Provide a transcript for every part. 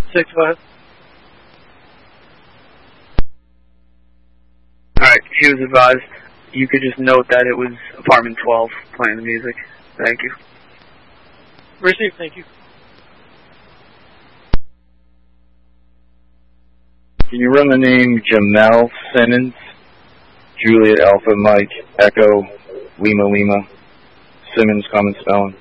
6, go ahead. Alright, he was advised. You could just note that it was apartment 12 playing the music. Thank you. Received, thank you. Can you run the name Jamel Simmons? Juliet Alpha Mike Echo Lima Lima Simmons common spelling.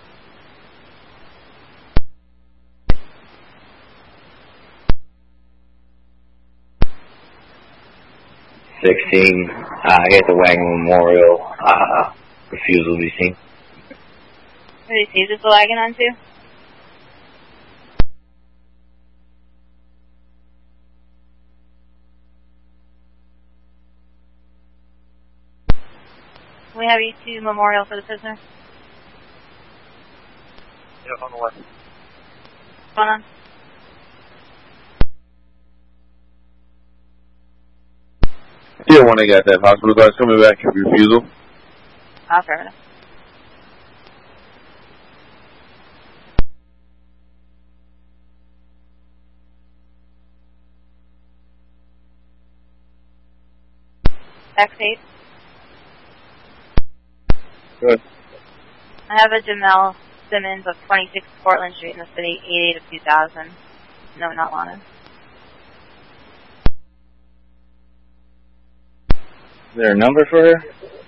I got the Wagon Memorial, refusal to be seen. Received, is the wagon on too? We have E2 Memorial for the prisoner. Yeah, on the way. Hold on. Yeah, when I got that hospital guys coming back, refusal. Fair enough. X8. Good. I have a Jamel Simmons of 26 Portland Street in the city, 88 of 2000. No, not Lana. Is there a number for her?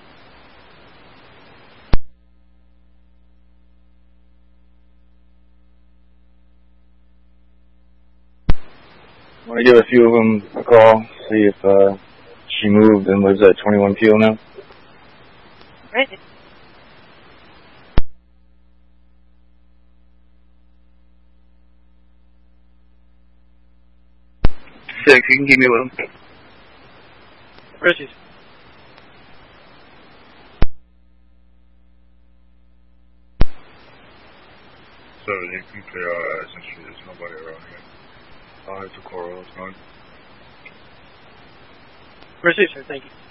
I want to give a few of them a call, see if she moved and lives at 21 Peel now. Great. 6, you can keep me with him. Received. So you can clear our eyes and see there's nobody around here. I'll have to call, it's fine. Received, sir, thank you.